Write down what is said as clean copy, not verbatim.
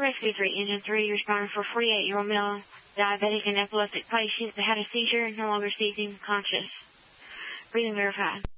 Rescue 3, Engine 3, responding for 48-year-old male, diabetic and epileptic patient that had a seizure and no longer seizing conscious. Breathing verified.